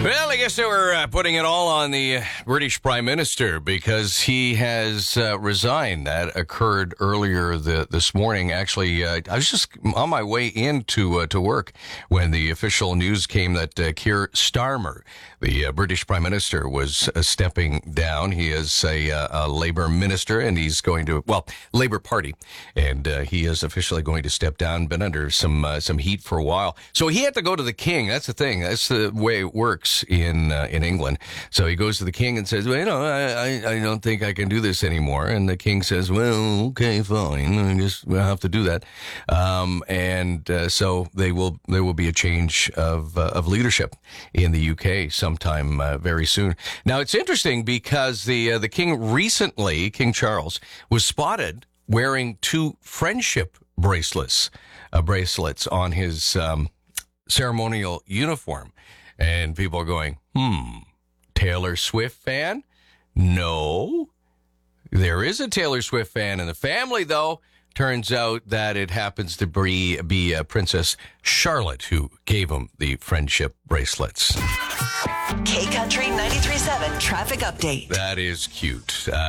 Well, I guess they were putting it all on the British Prime Minister because he has resigned. That occurred earlier this morning. Actually, I was just on my way into to work when the official news came that Keir Starmer, the British Prime Minister, was stepping down. He is a Labour minister, and he's going to, Labour Party, and he is officially going to step down. Been under some heat for a while. So he had to go to the King. That's the thing. That's the way it works in England. So he goes to the King and says, well, I don't think I can do this anymore. And the King says, well, okay, fine. I guess we'll have to do that. So there will be a change of leadership in the UK sometime very soon. Now, it's interesting because the King recently, King Charles, was spotted wearing two friendship bracelets on his ceremonial uniform. And people are going, Taylor Swift fan? No. There is a Taylor Swift fan in the family, though. Turns out that it happens to be Princess Charlotte who gave him the friendship bracelets. K-Country 93.7 traffic update. That is cute.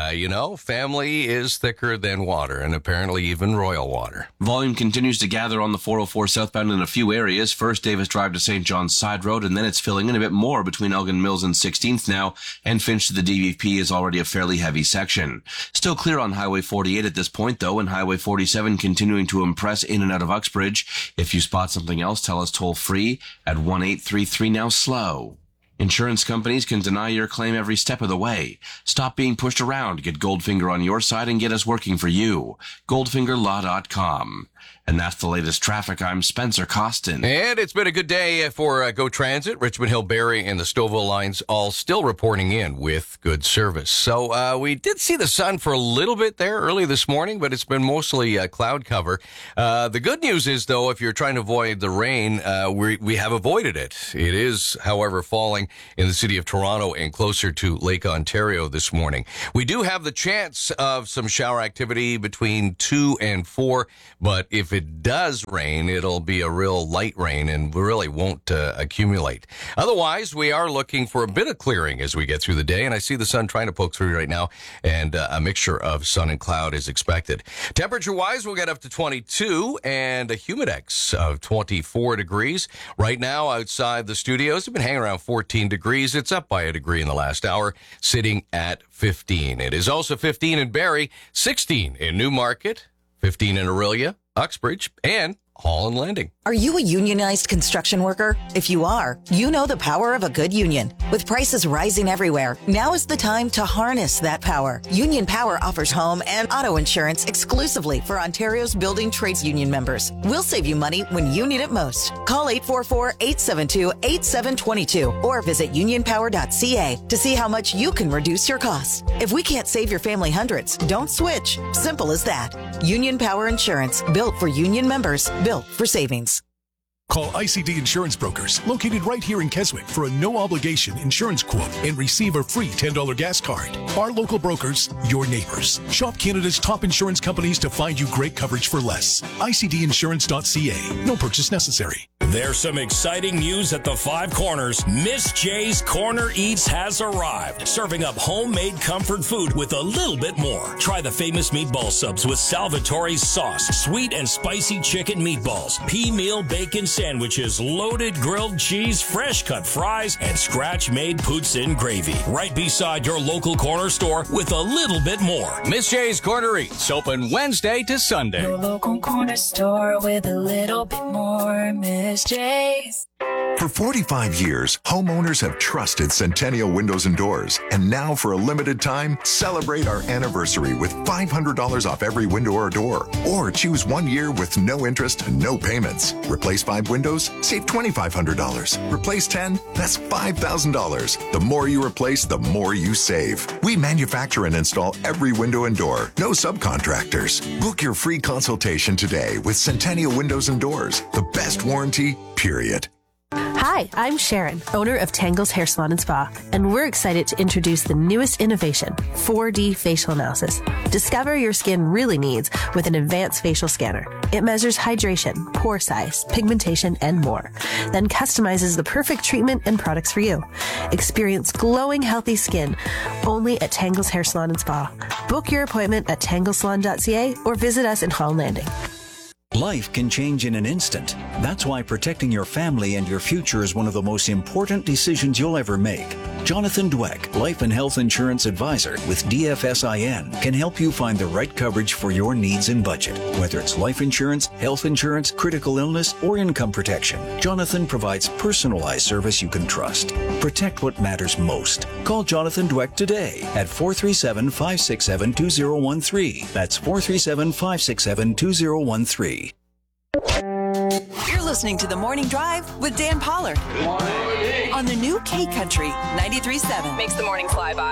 Family is thicker than water, and apparently even royal water. Volume continues to gather on the 404 southbound in a few areas. First, Davis Drive to St. John's Side Road, and then it's filling in a bit more between Elgin Mills and 16th now, and Finch to the DVP is already a fairly heavy section. Still clear on Highway 48 at this point, though, and Highway 47 continuing to impress in and out of Uxbridge. If you spot something else, tell us toll-free at 1-833 now slow. Insurance companies can deny your claim every step of the way. Stop being pushed around. Get Goldfinger on your side and get us working for you. GoldfingerLaw.com. And that's the latest traffic. I'm Spencer Costin. And it's been a good day for Go Transit. Richmond Hill, Barrie, and the Stouffville lines all still reporting in with good service. So we did see the sun for a little bit there early this morning, but it's been mostly cloud cover. The good news is, though, if you're trying to avoid the rain, we have avoided it. It is, however, falling in the city of Toronto and closer to Lake Ontario this morning. We do have the chance of some shower activity between 2 and 4, but if it does rain, it'll be a real light rain and really won't accumulate. Otherwise, we are looking for a bit of clearing as we get through the day, and I see the sun trying to poke through right now, and a mixture of sun and cloud is expected. Temperature-wise, we'll get up to 22 and a humidex of 24 degrees. Right now, outside the studios, we've been hanging around 14 degrees. It's up by a degree in the last hour, sitting at 15. It is also 15 in Barrie, 16 in Newmarket, 15 in Orillia, Uxbridge, and Hall and Landing. Are you a unionized construction worker? If you are, you know the power of a good union. With prices rising everywhere, now is the time to harness that power. Union Power offers home and auto insurance exclusively for Ontario's building trades union members. We'll save you money when you need it most. Call 844-872-8722 or visit unionpower.ca to see how much you can reduce your costs. If we can't save your family hundreds, don't switch. Simple as that. Union Power Insurance, built for union members, built for savings. Call ICD Insurance Brokers, located right here in Keswick, for a no-obligation insurance quote and receive a free $10 gas card. Our local brokers, your neighbors. Shop Canada's top insurance companies to find you great coverage for less. ICDinsurance.ca. No purchase necessary. There's some exciting news at the Five Corners. Miss J's Corner Eats has arrived, serving up homemade comfort food with a little bit more. Try the famous meatball subs with Salvatore's sauce, sweet and spicy chicken meatballs, pea meal bacon sandwiches, loaded grilled cheese, fresh cut fries, and scratch-made poutine gravy. Right beside your local corner store with a little bit more. Miss J's Corner Eats, open Wednesday to Sunday. Your local corner store with a little bit more. Miss J's. For 45 years, homeowners have trusted Centennial Windows and Doors. And now, for a limited time, celebrate our anniversary with $500 off every window or door. Or choose 1 year with no interest and no payments. Replace 5 windows? Save $2,500. Replace 10? That's $5,000. The more you replace, the more you save. We manufacture and install every window and door. No subcontractors. Book your free consultation today with Centennial Windows and Doors. The best warranty, period. Hi, I'm Sharon, owner of Tangles Hair Salon and Spa, and we're excited to introduce the newest innovation, 4D facial analysis. Discover your skin really needs with an advanced facial scanner. It measures hydration, pore size, pigmentation, and more. Then customizes the perfect treatment and products for you. Experience glowing, healthy skin only at Tangles Hair Salon and Spa. Book your appointment at tanglesalon.ca or visit us in Holland Landing. Life can change in an instant. That's why protecting your family and your future is one of the most important decisions you'll ever make. Jonathan Dweck, Life and Health Insurance Advisor with DFSIN, can help you find the right coverage for your needs and budget. Whether it's life insurance, health insurance, critical illness, or income protection, Jonathan provides personalized service you can trust. Protect what matters most. Call Jonathan Dweck today at 437-567-2013. That's 437-567-2013. You're listening to The Morning Drive with Dan Pollard on the new K Country 93.7. Makes the morning fly by.